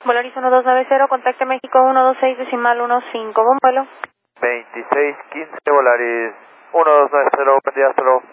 Volaris 1290, contacte México 126.15, buen vuelo. 2615, Volaris 1290, buen día, hasta luego.